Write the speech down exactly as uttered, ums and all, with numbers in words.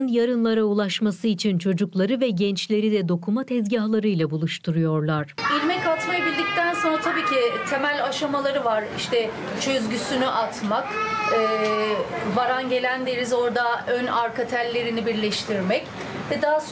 Yarınlara ulaşması için çocukları ve gençleri de dokuma tezgahlarıyla buluşturuyorlar. İlmek atmayı bildikten sonra tabii ki temel aşamaları var. İşte çözgüsünü atmak, e, varan gelen deriz orada ön arka tellerini birleştirmek ve daha sonra